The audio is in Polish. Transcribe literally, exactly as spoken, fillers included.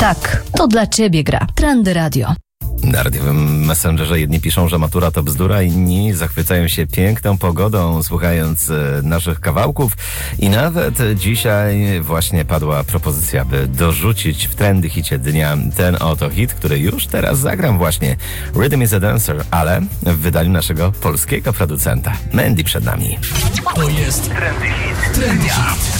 Tak, to dla ciebie gra. Trendy Radio. Na radiowym Messengerze jedni piszą, że matura to bzdura, inni zachwycają się piękną pogodą, słuchając e, naszych kawałków. I nawet dzisiaj właśnie padła propozycja, by dorzucić w trendy hicie dnia ten oto hit, który już teraz zagram właśnie. Rhythm is a Dancer, ale w wydaniu naszego polskiego producenta. Mandy przed nami. To jest Trendy Hit. Trendy Hit.